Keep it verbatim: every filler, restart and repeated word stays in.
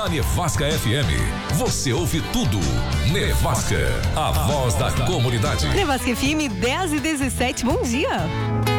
Na Nevasca F M, você ouve tudo. Nevasca, a voz da comunidade. Nevasca F M dez e dezessete, bom dia.